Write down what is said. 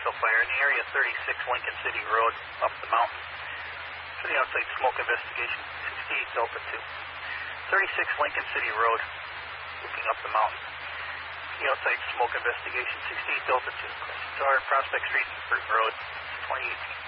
residential fire in the area 36 Lincoln City Road, up the mountain. For the outside smoke investigation, 68 Delta 2. 36 Lincoln City Road, looking up the mountain. The outside smoke investigation, 68 Delta 2. Prospect Street, Burton Road, 2018.